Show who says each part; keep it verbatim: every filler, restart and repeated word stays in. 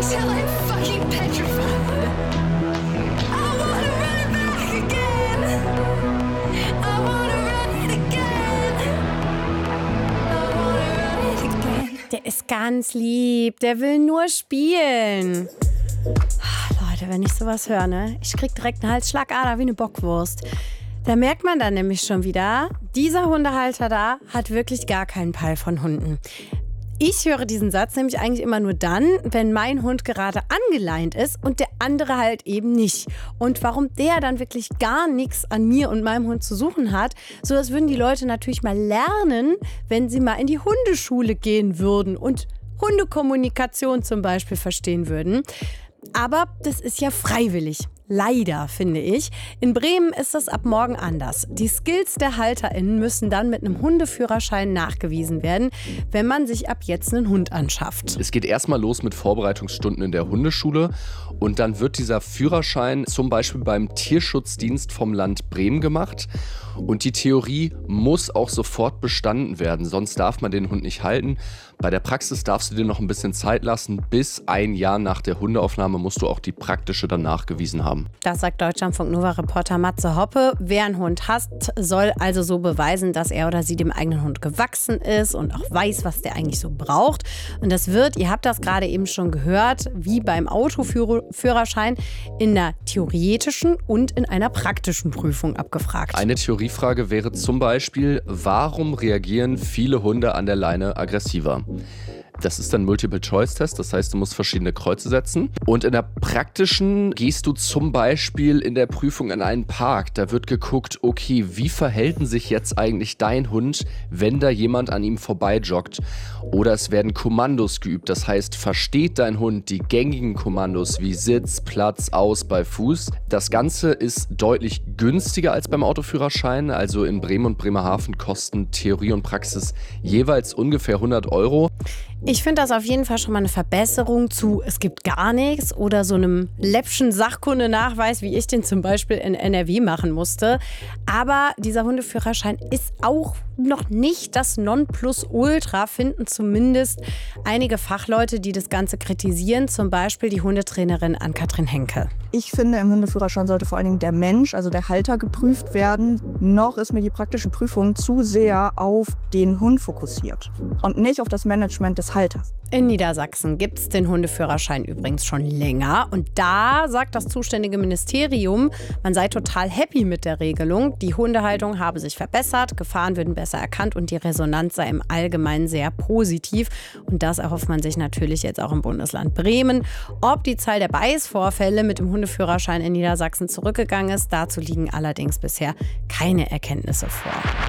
Speaker 1: until I'm fucking petrified. I wanna run it back again. I wanna run it again. I wanna run it again.
Speaker 2: Der ist ganz lieb, der will nur spielen. Leute, wenn ich sowas höre, ne, ich krieg direkt einen Halsschlagader wie eine Bockwurst. Da merkt man dann nämlich schon wieder, dieser Hundehalter da hat wirklich gar keinen Peil von Hunden. Ich höre diesen Satz nämlich eigentlich immer nur dann, wenn mein Hund gerade angeleint ist und der andere halt eben nicht. Und warum der dann wirklich gar nichts an mir und meinem Hund zu suchen hat, so das würden die Leute natürlich mal lernen, wenn sie mal in die Hundeschule gehen würden und Hundekommunikation zum Beispiel verstehen würden. Aber das ist ja freiwillig. Leider, finde ich. In Bremen ist das ab morgen anders. Die Skills der HalterInnen müssen dann mit einem Hundeführerschein nachgewiesen werden, wenn man sich ab jetzt einen Hund anschafft.
Speaker 3: Es geht erstmal los mit Vorbereitungsstunden in der Hundeschule und dann wird dieser Führerschein zum Beispiel beim Tierschutzdienst vom Land Bremen gemacht. Und die Theorie muss auch sofort bestanden werden, sonst darf man den Hund nicht halten. Bei der Praxis darfst du dir noch ein bisschen Zeit lassen. Bis ein Jahr nach der Hundeaufnahme musst du auch die praktische dann nachgewiesen haben.
Speaker 2: Das sagt Deutschlandfunk-Nova-Reporter Matze Hoppe. Wer einen Hund hasst, soll also so beweisen, dass er oder sie dem eigenen Hund gewachsen ist und auch weiß, was der eigentlich so braucht. Und das wird, ihr habt das gerade eben schon gehört, wie beim Autoführerschein in der theoretischen und in einer praktischen Prüfung abgefragt.
Speaker 3: Eine Theoriefrage wäre zum Beispiel, warum reagieren viele Hunde an der Leine aggressiver? Das ist ein Multiple-Choice-Test, das heißt, du musst verschiedene Kreuze setzen. Und in der praktischen gehst du zum Beispiel in der Prüfung in einen Park. Da wird geguckt, okay, wie verhält sich jetzt eigentlich dein Hund, wenn da jemand an ihm vorbeijoggt? Oder es werden Kommandos geübt, das heißt, versteht dein Hund die gängigen Kommandos wie Sitz, Platz, Aus bei Fuß? Das Ganze ist deutlich günstiger als beim Autoführerschein. Also in Bremen und Bremerhaven kosten Theorie und Praxis jeweils ungefähr hundert Euro.
Speaker 2: Ich finde das auf jeden Fall schon mal eine Verbesserung zu es gibt gar nichts oder so einem läppschen Sachkundenachweis, wie ich den zum Beispiel in N R W machen musste. Aber dieser Hundeführerschein ist auch noch nicht das Nonplusultra, finden zumindest einige Fachleute, die das Ganze kritisieren, zum Beispiel die Hundetrainerin Ann-Kathrin Henke.
Speaker 4: Ich finde, im Hundeführerschein sollte vor allen Dingen der Mensch, also der Halter, geprüft werden. Noch ist mir die praktische Prüfung zu sehr auf den Hund fokussiert und nicht auf das Management des Halters.
Speaker 2: In Niedersachsen gibt es den Hundeführerschein übrigens schon länger. Und da sagt das zuständige Ministerium, man sei total happy mit der Regelung. Die Hundehaltung habe sich verbessert, Gefahren würden besser erkannt und die Resonanz sei im Allgemeinen sehr positiv. Und das erhofft man sich natürlich jetzt auch im Bundesland Bremen. Ob die Zahl der Beißvorfälle mit dem Hundeführerschein in Niedersachsen zurückgegangen ist, dazu liegen allerdings bisher keine Erkenntnisse vor.